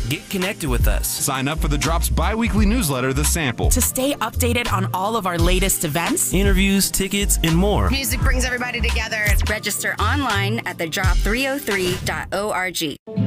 Get connected with us. Sign up for the Drop's bi-weekly newsletter, The Sample. To stay updated on all of our latest events, interviews, tickets, and more. Music brings everybody together. Register online at thedrop303.org.